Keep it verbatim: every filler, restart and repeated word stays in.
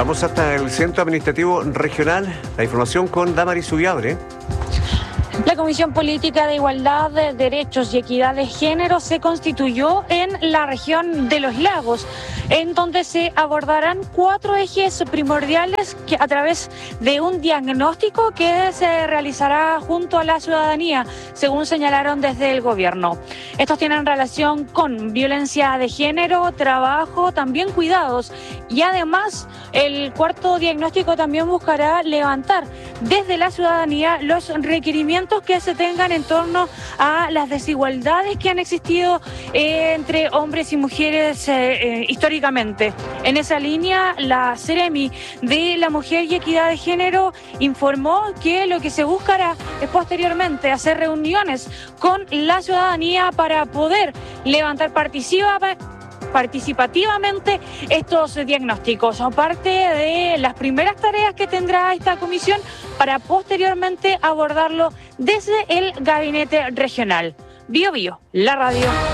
Vamos hasta el Centro Administrativo Regional. La información con Damaris Ubiabre. La Comisión Política de Igualdad, de Derechos y Equidad de Género se constituyó en la región de Los Lagos, en donde se abordarán cuatro ejes primordiales que, a través de un diagnóstico que se realizará junto a la ciudadanía, según señalaron desde el gobierno. Estos tienen relación con violencia de género, trabajo, también cuidados, y además el cuarto diagnóstico también buscará levantar desde la ciudadanía los requerimientos que se tengan en torno a las desigualdades que han existido eh, entre hombres y mujeres eh, eh, históricamente. En esa línea, la Ceremi de la Mujer y Equidad de Género informó que lo que se buscará es posteriormente hacer reuniones con la ciudadanía para poder levantar participa participativamente estos diagnósticos. Son parte de las primeras tareas que tendrá esta comisión para posteriormente abordarlo desde el gabinete regional. Bio Bio, la radio.